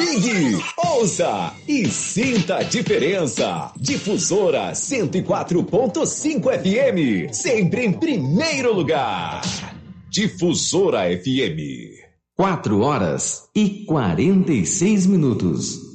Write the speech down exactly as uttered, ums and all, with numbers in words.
Ligue, ouça e sinta a diferença. Difusora cento e quatro ponto cinco F M, sempre em primeiro lugar. Difusora F M. Quatro horas e quarenta e seis minutos.